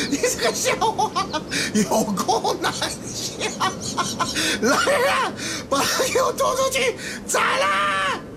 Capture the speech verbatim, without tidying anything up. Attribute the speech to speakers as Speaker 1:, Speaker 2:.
Speaker 1: 你这个笑话有够难笑！来人啊，把他给我拖出去斩了！